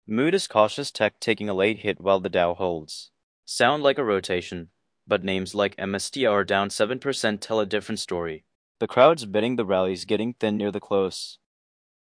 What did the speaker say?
Mood is cautious, tech taking a late hit while the Dow holds. Sound like a rotation, but names like MSTR down 7% tell a different story. The crowd's betting the rally's getting thin near the close.